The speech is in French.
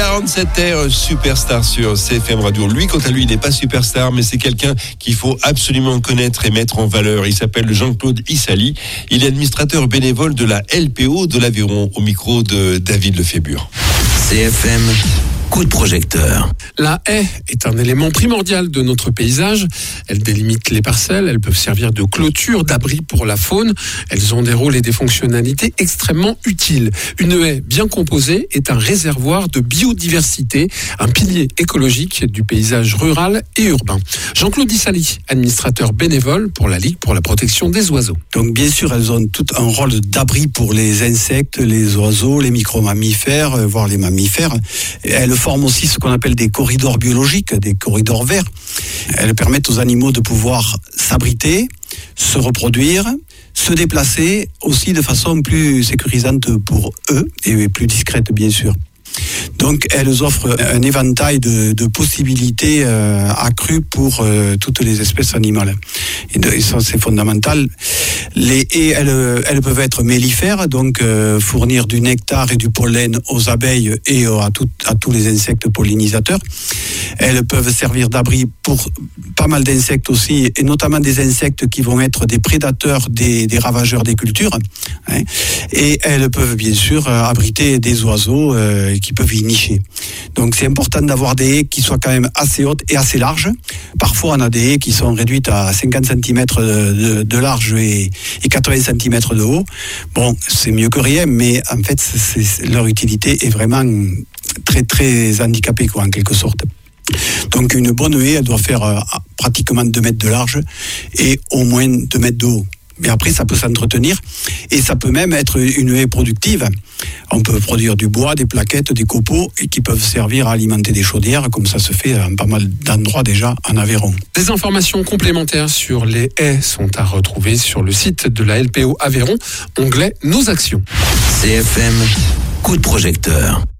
47R, superstar sur CFM Radio. Lui, quant à lui, il n'est pas superstar, mais c'est quelqu'un qu'il faut absolument connaître et mettre en valeur. Il s'appelle Jean-Claude Issali. Il est administrateur bénévole de la LPO de l'Aveyron, au micro de David Lefébure. CFM, coup de projecteur. La haie est un élément primordial de notre paysage. Elle délimite les parcelles, elles peuvent servir de clôture, d'abri pour la faune. Elles ont des rôles et des fonctionnalités extrêmement utiles. Une haie bien composée est un réservoir de biodiversité, un pilier écologique du paysage rural et urbain. Jean-Claude Issali, administrateur bénévole pour la Ligue pour la protection des oiseaux. Donc bien sûr, elles ont tout un rôle d'abri pour les insectes, les oiseaux, les micro-mammifères, voire les mammifères. Elles forment aussi ce qu'on appelle des corridors biologiques, des corridors verts. Elles permettent aux animaux de pouvoir s'abriter, se reproduire, se déplacer aussi de façon plus sécurisante pour eux et plus discrète bien sûr. Donc elles offrent un éventail de possibilités accrues pour toutes les espèces animales. Et ça c'est fondamental. Les haies, elles peuvent être mellifères, donc fournir du nectar et du pollen aux abeilles et à tous les insectes pollinisateurs. Elles peuvent servir d'abri pour pas mal d'insectes aussi, et notamment des insectes qui vont être des prédateurs des ravageurs des cultures. Hein. Et elles peuvent bien sûr abriter des oiseaux qui peuvent y nicher. Donc c'est important d'avoir des haies qui soient quand même assez hautes et assez larges. Parfois on a des haies qui sont réduites à 50 cm de large et 80 cm de haut. Bon, c'est mieux que rien, mais en fait leur utilité est vraiment très très handicapée quoi, en quelque sorte. Donc une bonne haie, elle doit faire pratiquement 2 mètres de large et au moins 2 mètres de haut. Mais après, ça peut s'entretenir et ça peut même être une haie productive. On peut produire du bois, des plaquettes, des copeaux et qui peuvent servir à alimenter des chaudières, comme ça se fait dans pas mal d'endroits déjà en Aveyron. Des informations complémentaires sur les haies sont à retrouver sur le site de la LPO Aveyron, onglet Nos actions. CFM, coup de projecteur.